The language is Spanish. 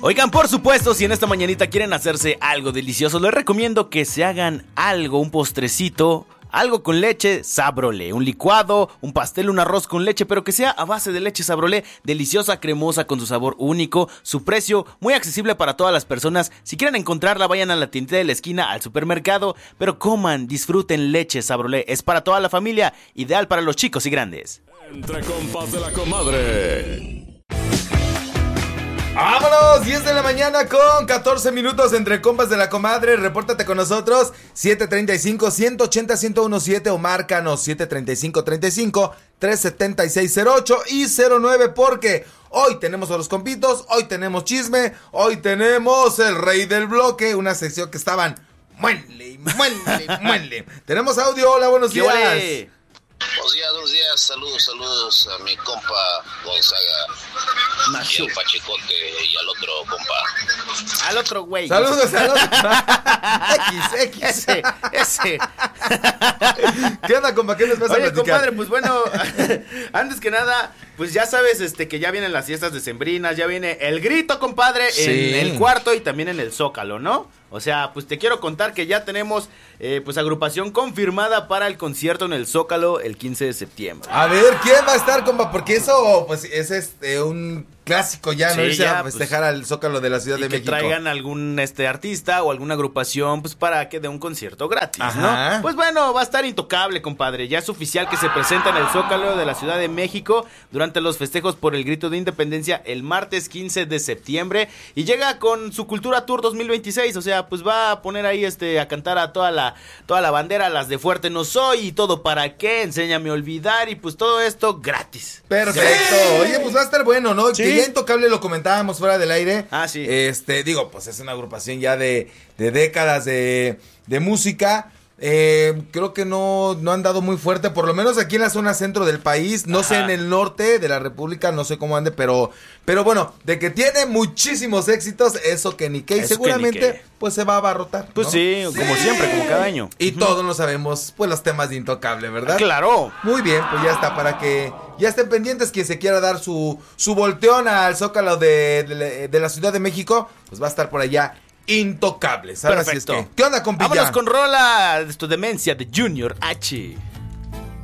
Oigan, por supuesto, si en esta mañanita quieren hacerse algo delicioso, les recomiendo que se hagan algo, un postrecito, algo con leche Sabrolé, un licuado, un pastel, un arroz con leche, pero que sea a base de leche Sabrolé, deliciosa, cremosa, con su sabor único, su precio muy accesible para todas las personas. Si quieren encontrarla, vayan a la tiendita de la esquina, al supermercado, pero coman, disfruten leche Sabrolé, es para toda la familia, ideal para los chicos y grandes. Entre compas de la comadre. ¡Vámonos! 10 de la mañana con 14 minutos entre compas de la comadre. Repórtate con nosotros 735-180-1017 o márcanos 735-35-376-08 y 09 porque hoy tenemos a los compitos, hoy tenemos chisme, hoy tenemos el rey del bloque, una sección que estaban muele. Tenemos audio, hola, buenos días. Buenos días, saludos a mi compa Gonzaga y al Pachecote y al otro compa. Al otro güey. Saludos al otro. Ese. ¿Qué onda, compa? ¿Qué les vas a platicar? Compadre, pues bueno, antes que nada, pues ya sabes que ya vienen las fiestas decembrinas, ya viene el grito, compadre, sí, en el cuarto y también en el Zócalo, ¿no? O sea, pues te quiero contar que ya tenemos pues agrupación confirmada para el concierto en el Zócalo el 15 de septiembre. A ver, ¿quién va a estar, compa? Porque eso, pues, es un clásico ya, ¿no? Sí, Irse ya, a festejar al Zócalo de la Ciudad de que México. traigan algún artista o alguna agrupación, pues, para que dé un concierto gratis, ajá, ¿no? Pues bueno, va a estar Intocable, compadre. Ya es oficial que se presenta en el Zócalo de la Ciudad de México durante los festejos por el Grito de Independencia el martes 15 de septiembre. Y llega con su Cultura Tour 2026, o sea, pues va a poner ahí a cantar a toda la bandera, las de Fuerte No Soy y Todo Para Qué, Enséñame a Olvidar y pues todo esto gratis. Perfecto. Oye, pues va a estar bueno, ¿no? Sí. Que ya Intocable lo comentábamos fuera del aire. Ah, sí. Digo, pues es una agrupación ya de décadas de música. Creo que no han dado muy fuerte, por lo menos aquí en la zona centro del país. No sé en el norte de la república, no sé cómo ande, pero bueno, de que tiene muchísimos éxitos, eso que ni qué, y seguramente pues se va a abarrotar, pues, ¿no? Sí, como siempre, como cada año. Y todos lo sabemos, pues los temas de Intocable, ¿verdad? Claro. Muy bien, pues ya está, para que ya estén pendientes, quien se quiera dar su volteón al Zócalo de la Ciudad de México, pues va a estar por allá Intocable. ¿Sabes? Perfecto. Así es que, ¿qué onda, compilla? Vámonos con rola de tu demencia de Junior H.